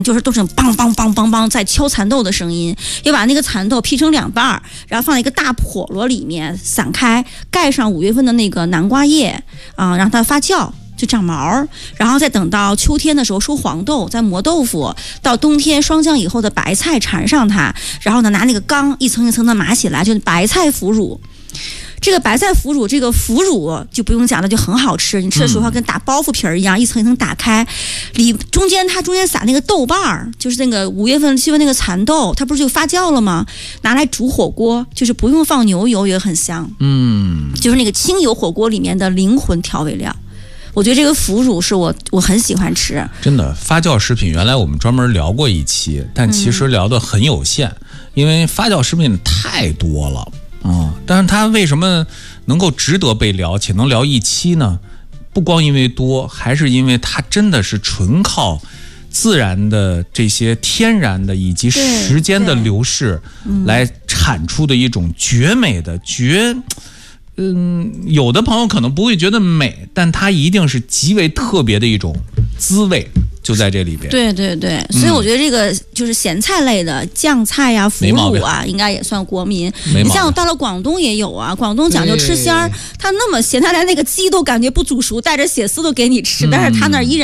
就是都是梆梆梆梆梆在敲蚕豆的声音，又把那个蚕豆劈成2半，然后放在一个大笸箩里面散开，盖上5月份的那个南瓜叶让它发酵。就长毛，然后再等到秋天的时候收黄豆，再磨豆腐，到冬天霜降以后的白菜缠上它，然后呢拿那个缸一层一层的码起来，就是白菜腐乳。这个白菜腐乳，这个腐乳就不用讲了，就很好吃。你吃的时候跟打包袱皮儿一样，一层一层打开，中间撒那个豆瓣儿，就是那个5月份、7月份那个蚕豆，它不是就发酵了吗？拿来煮火锅，就是不用放牛油也很香。就是那个清油火锅里面的灵魂调味料。我觉得这个腐乳是我很喜欢吃。 真的，发酵食品原来我们专门聊过一期，但其实聊的很有限，因为发酵食品太多了但是它为什么能够值得被聊，且能聊一期呢？不光因为多，还是因为它真的是纯靠自然的这些天然的以及时间的流逝来产出的一种绝美的有的朋友可能不会觉得美，但它一定是极为特别的一种滋味，就在这里边。 对对对，所以我觉得这个就是咸菜类的酱菜呀、腐乳啊，应该也算国民。你像到了广东也有啊，广东讲究吃鲜儿，它那么咸，它连那个鸡都感觉不煮熟，带着血丝都给你吃，但是它那依然